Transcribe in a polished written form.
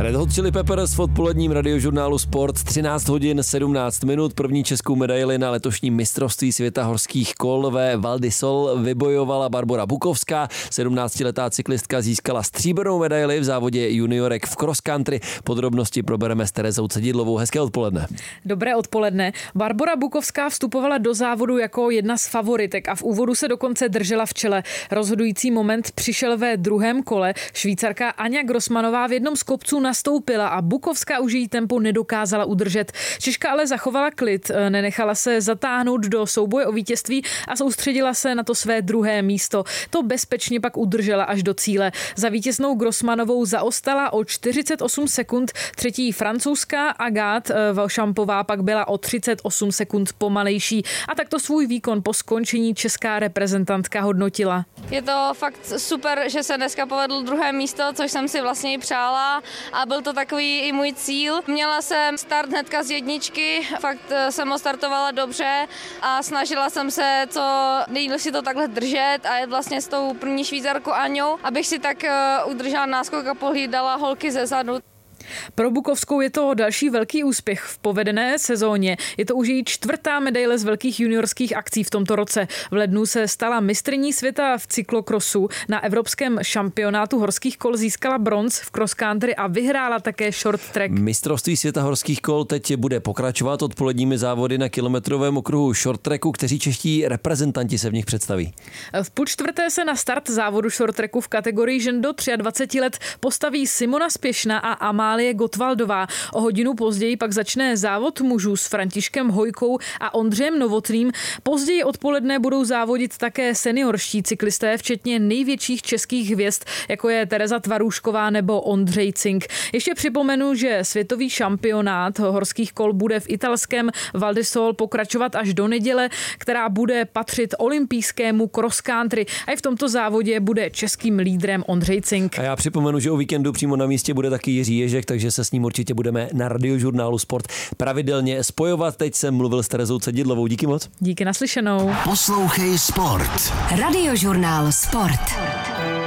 Red Hot Chili Peppers v odpoledním radiožurnálu Sport 13 hodin 17 minut. První českou medaili na letošním mistrovství světa horských kol ve Val di Sol vybojovala Barbora Bukovská. 17letá cyklistka získala stříbrnou medaili v závodě juniorek v cross country. Podrobnosti probereme s Terezou Cedidlovou. Hezké odpoledne. Dobré odpoledne. Barbora Bukovská vstupovala do závodu jako jedna z favoritek a v úvodu se dokonce držela v čele. Rozhodující moment přišel ve druhém kole. Švýcarka Anja Grossmanová v jednom z kopců nastoupila a Bukovská už její tempo nedokázala udržet. Češka ale zachovala klid, nenechala se zatáhnout do souboje o vítězství a soustředila se na to své druhé místo. To bezpečně pak udržela až do cíle. Za vítěznou Grossmanovou zaostala o 48 sekund, třetí francouzská Agathe Valchampová pak byla o 38 sekund pomalejší a takto svůj výkon po skončení česká reprezentantka hodnotila. Je to fakt super, že se dneska povedlo druhé místo, což jsem si vlastně i přála a byl to takový i můj cíl. Měla jsem start hnedka z jedničky, fakt jsem ho startovala dobře a snažila jsem se co nejdýl si to takhle držet a jet vlastně s tou první Švýcarkou Aňou, abych si tak udržela náskok a pohlídala holky ze zadu. Pro Bukovskou je to další velký úspěch v povedené sezóně. Je to už její čtvrtá medaile z velkých juniorských akcí v tomto roce. V lednu se stala mistryní světa v cyklokrosu. Na evropském šampionátu horských kol získala bronz v cross country a vyhrála také short track. Mistrovství světa horských kol teď bude pokračovat odpoledními závody na kilometrovém okruhu short tracku. Kteří čeští reprezentanti se v nich představí? V půl čtvrté se na start závodu short tracku v kategorii žen do 23 let postaví Simona Spěšná a Amálie Gottwaldová. O hodinu později pak začne závod mužů s Františkem Hojkou a Ondřejem Novotným. Později odpoledne budou závodit také seniorští cyklisté, včetně největších českých hvězd, jako je Tereza Tvarůšková nebo Ondřej Cink. Ještě připomenu, že světový šampionát horských kol bude v italském Val di Sol pokračovat až do neděle, která bude patřit olympijskému cross country. A i v tomto závodě bude českým lídrem Ondřej Cink. A já připomenu, že o víkendu přímo na místě bude taky Jiří Ježek, takže se s ním určitě budeme na radiožurnálu Sport pravidelně spojovat. Teď jsem mluvil s Terezou Cedidlovou. Díky moc. Díky, naslyšenou. Poslouchej Sport. Radiožurnál Sport.